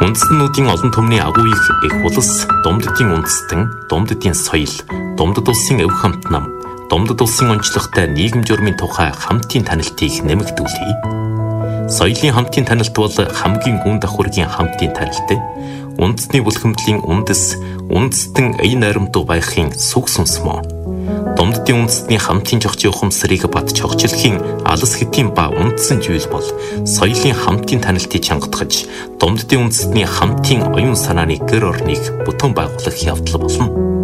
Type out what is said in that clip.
Үндэстнүүдийн олон түмний агуулгыг их улс, Думддын үндэстэн, Думддын соёл, Думдд улсын өв хамт нам, Думдд улсын онцлогтой нийгэм журмын тухай хамтын танилтыг нэмэгдүүлье. Соёлын хамтын таналт бол хамгийн гүн давхургийн хамтын таналт. Үндэсний бүлхэмдлийн үндэстэн ая найрамдуу байхын сүг сүнс мөн. Думддын үндэстний хамтын жогч ухамсарыг бат чогчлохын алс хэтийн ба үндсэн зүйл бол соёлын хамтын таналтыг чангатгаж, Думддын үндэстний хамтын оюун санааны гэр орныг бүтэн байгуулах явдал болно.